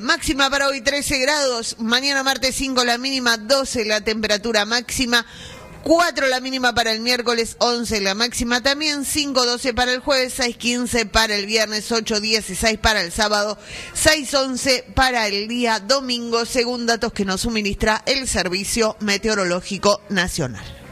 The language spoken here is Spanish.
Máxima para hoy 13 grados, mañana martes 5 la mínima, 12 la temperatura máxima, 4 la mínima para el miércoles, 11 la máxima también, 5, 12 para el jueves, 6, 15 para el viernes, 8, 16 para el sábado, 6, 11 para el día domingo, según datos que nos suministra el Servicio Meteorológico Nacional.